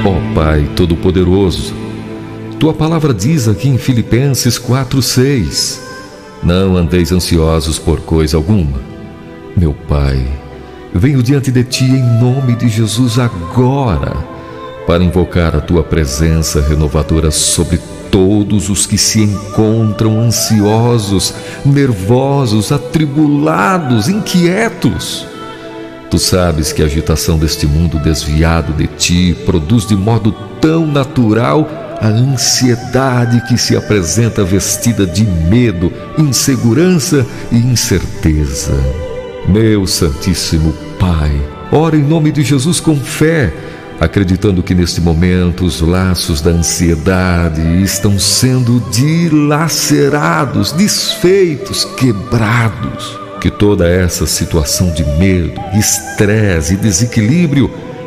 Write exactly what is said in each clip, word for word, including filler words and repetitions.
Ó Pai Todo-Poderoso, Tua palavra diz aqui em Filipenses quatro, seis: não andeis ansiosos por coisa alguma. Meu Pai, venho diante de Ti em nome de Jesus agora, para invocar a Tua presença renovadora sobre todos os que se encontram ansiosos, nervosos, atribulados, inquietos. Tu sabes que a agitação deste mundo desviado de Ti produz de modo tão natural a ansiedade que se apresenta vestida de medo, insegurança e incerteza. Meu Santíssimo Pai, ora em nome de Jesus com fé, acreditando que neste momento os laços da ansiedade estão sendo dilacerados, desfeitos, quebrados. Que toda essa situação de medo, estresse e desequilíbrio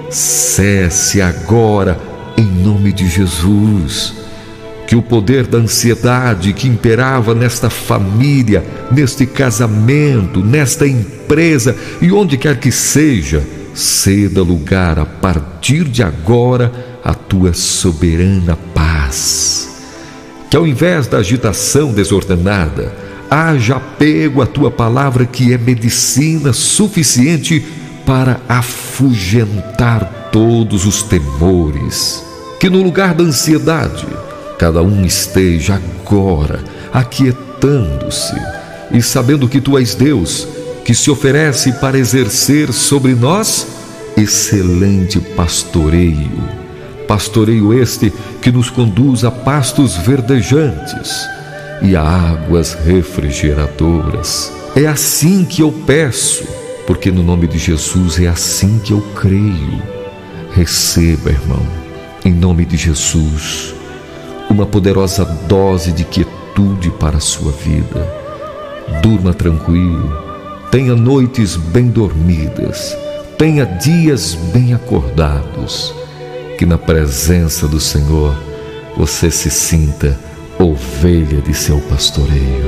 cesse agora em nome de Jesus. Que o poder da ansiedade que imperava nesta família, neste casamento, nesta empresa e onde quer que seja, ceda lugar a partir de agora à Tua soberana paz. Que ao invés da agitação desordenada, haja apego à Tua palavra, que é medicina suficiente para afugentar todos os temores. Que no lugar da ansiedade, cada um esteja agora aquietando-se e sabendo que Tu és Deus, que se oferece para exercer sobre nós excelente pastoreio. Pastoreio este que nos conduz a pastos verdejantes e a águas refrigeradoras. É assim que eu peço, porque no nome de Jesus é assim que eu creio. Receba, irmão, em nome de Jesus, uma poderosa dose de quietude para a sua vida. Durma tranquilo, tenha noites bem dormidas, tenha dias bem acordados. Que na presença do Senhor você se sinta ovelha de seu pastoreio.